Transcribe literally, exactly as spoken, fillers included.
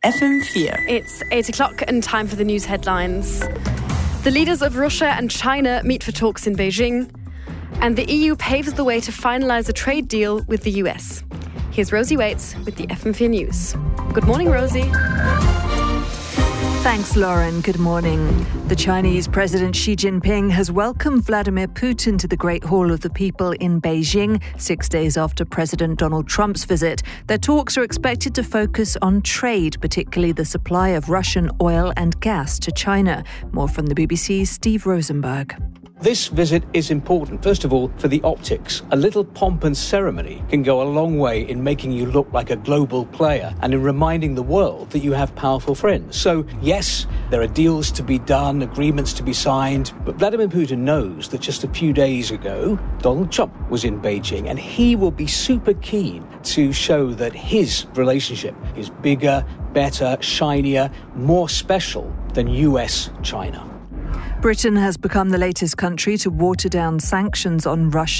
F M four. It's eight o'clock and time for the news headlines. The leaders of Russia and China meet for talks in Beijing, and the E U paves the way to finalise a trade deal with the U S. Here's Rosie Waits with the F M four News. Good morning, Rosie. Thanks, Lauren. Good morning. The Chinese President Xi Jinping has welcomed Vladimir Putin to the Great Hall of the People in Beijing, six days after President Donald Trump's visit. Their talks are expected to focus on trade, particularly the supply of Russian oil and gas to China. More from the B B C's Steve Rosenberg. This visit is important, first of all, for the optics. A little pomp and ceremony can go a long way in making you look like a global player and in reminding the world that you have powerful friends. So, yes, there are deals to be done, agreements to be signed, but Vladimir Putin knows that just a few days ago, Donald Trump was in Beijing, and he will be super keen to show that his relationship is bigger, better, shinier, more special than U S China. Britain has become the latest country to water down sanctions on Russia.